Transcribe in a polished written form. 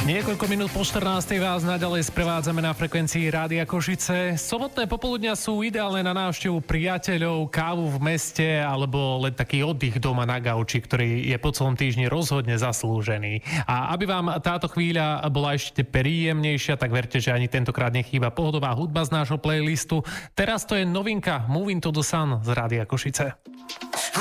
Niekoľko minút po 14. vás naďalej sprevádzame na frekvencii Rádia Košice. Sobotné popoludňa sú ideálne na návštevu priateľov, kávu v meste alebo len taký oddych doma na gauči, ktorý je po celom týždni rozhodne zaslúžený. A aby vám táto chvíľa bola ešte príjemnejšia, tak verte, že ani tentokrát nechýba pohodová hudba z nášho playlistu. Teraz to je novinka Moving to the Sun z Rádia Košice.